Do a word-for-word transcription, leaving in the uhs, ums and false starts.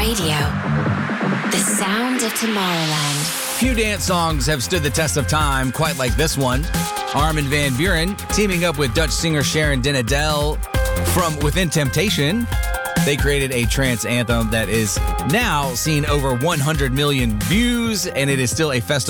Radio. The sound of Tomorrowland. Few dance songs have stood the test of time quite like this one. Armin van Buuren teaming up with Dutch singer Sharon Den Adel from Within Temptation. They created a trance anthem that is now seen over one hundred million views, and it is still a festival